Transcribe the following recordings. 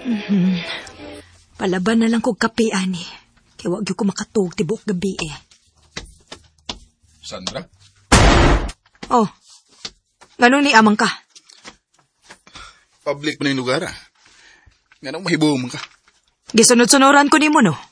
Palaban na lang kong kape, ani. Kaya wag yung ko makatug tibok gabi eh. Sandra? Oh, ganun ni amang ka? Public pa na yung lugar, ah. Ganong mahibuhom ka? Gisunod-sunuran ko ni mo, no?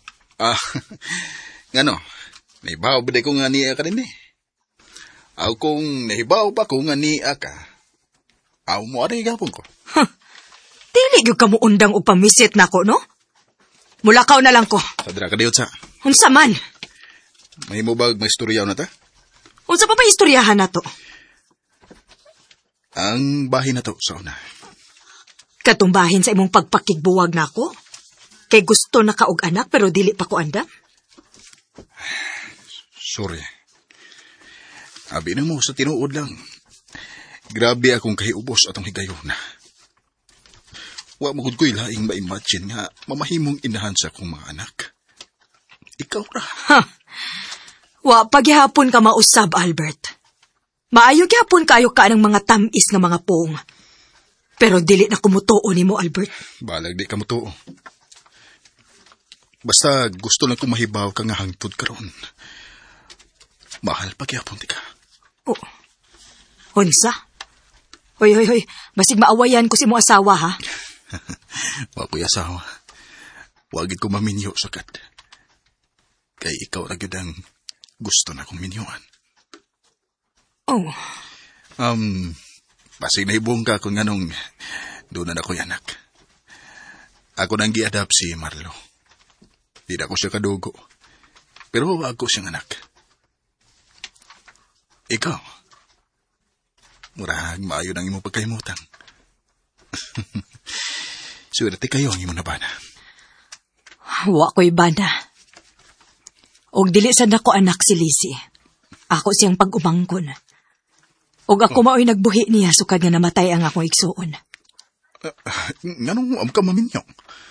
Ngano, nahibaw ba ko nga niya ka rin eh. Aw kung nahibaw pa ko nga niya ka, aw mo aray gapon ko. Dili yung kamuundang o pamisit na ko, no? Mulakaw na lang ko. Sadra ka diyot sa. Unsa man? May mo ba maistoryaw na ta? Unsa pa istoryahan na to? Ang bahin na to sa una. Katumbahin sa imong pagpakigbuwag na ako? Kay gusto na kaog anak pero dili pa ko anda? Sorry. Abi na mo sa tinuod lang. Grabe akong kahiubos atong higayon na. Wa magud ko'y laing ma-imagine nga mamahimong inahan sa akong mga anak. Ikaw ra. Wa paghihapon ka mausab, Albert. Maayo gyapon kayo ka ng mga tamis nga mga pong. Pero dili na kumutuo nimo, Albert. Balag di ka mo tuo. Basta gusto lang kong mahibaw ka nga hangtod karon. Mahal paghihapon di ka. Oh. Unsa? Hoy. Basig maawayan ko si mo asawa, ha? Wa ko'y asawa. Wagid ko maminyo sakat. Kay ikaw ra gyud ang gusto na kong minyuan. Oh. Basig nahibong ka kung anong doon na ako'y anak. Ako nang gi-adapt si Marlo. Di na ko siya kadugo. Pero wag ko siyang anak. Ikaw, murag maayo ng imong pagkaymutan. Swerte kayo ang imong nabana. Wa ko'y bana. Og dili sad nako anak si Lizzie. Ako siyang pag-umangkon. Og ako mao'y nagbuhi niya sukad nga namatay ang akong igsuon. Nganong am ka maminyo?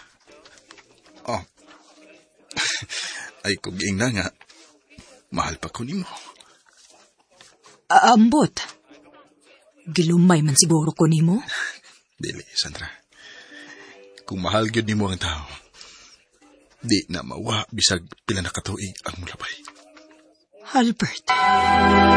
Ay, kung giing na nga, mahal pa ko nimo. Ambot. Gilumay man siguro ko nimo. Dili, Sandra. Kung mahal gyud nimo ang tao, di na mawa bisag pila na katuig ang mulabay. Albert.